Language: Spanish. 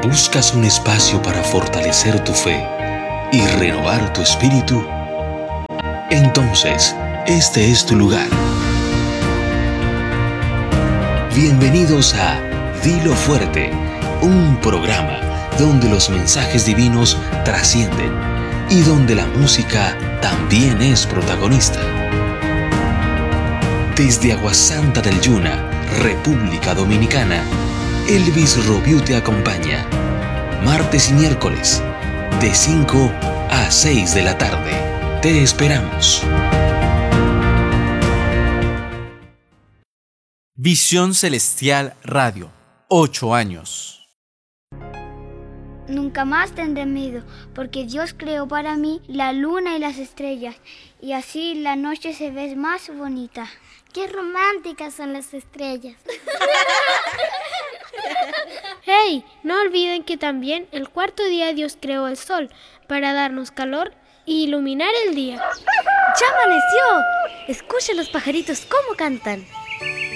¿Buscas un espacio para fortalecer tu fe y renovar tu espíritu? Entonces, este es tu lugar. Bienvenidos a Dilo Fuerte, un programa donde los mensajes divinos trascienden y donde la música también es protagonista. Desde Aguasanta del Yuna, República Dominicana, Elvis Robiu te acompaña, martes y miércoles, de 5 a 6 de la tarde. Te esperamos. Visión Celestial Radio, 8 años. Nunca más tendré miedo, porque Dios creó para mí la luna y las estrellas, y así la noche se ve más bonita. ¡Qué románticas son las estrellas! ¡Hey! No olviden que también el cuarto día Dios creó el sol para darnos calor e iluminar el día. ¡Ya amaneció! Escuchen los pajaritos cómo cantan.